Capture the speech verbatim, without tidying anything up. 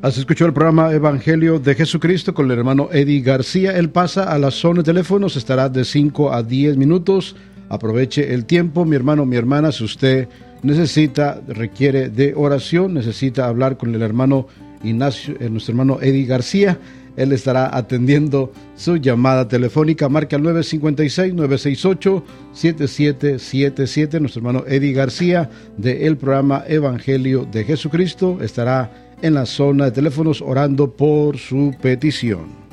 Has escuchado el programa Evangelio de Jesucristo con el hermano Eddie García. Él pasa a la zona de teléfonos, estará de cinco a diez minutos. Aproveche el tiempo, mi hermano, mi hermana, si usted necesita, requiere de oración, necesita hablar con el hermano Ignacio, eh, nuestro hermano Eddie García. Él estará atendiendo su llamada telefónica. Marca al nueve cinco seis, nueve seis ocho, siete siete siete siete. Nuestro hermano Eddie García del programa Evangelio de Jesucristo estará en la zona de teléfonos orando por su petición.